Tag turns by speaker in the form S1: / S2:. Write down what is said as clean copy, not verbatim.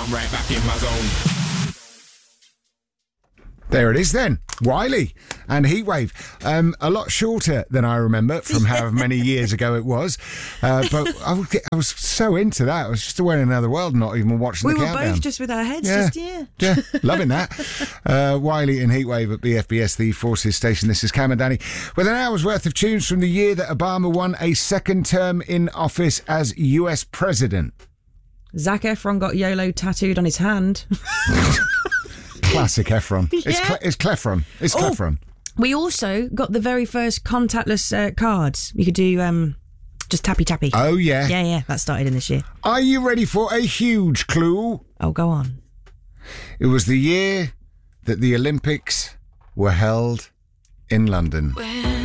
S1: I'm right back in my zone.
S2: There it is then. Wiley and Heatwave. A lot shorter than I remember from however many years ago it was. But I was so into that. I was just away in another world, not even watching the countdown.
S3: We were both just with our heads,
S2: Yeah, loving that. Wiley and Heatwave at BFBS, the Forces station. This is Cam and Danny with an hour's worth of tunes from the year that Obama won a second term in office as US president.
S3: Zac Efron got YOLO tattooed on his hand.
S2: Classic Efron.
S3: Yeah.
S2: It's Clefron. It's Clefron.
S3: We also got the very first contactless cards. You could do just tappy.
S2: Oh, yeah.
S3: Yeah, that started in this year.
S2: Are you ready for a huge clue?
S3: Oh, go on.
S2: It was the year that the Olympics were held in London.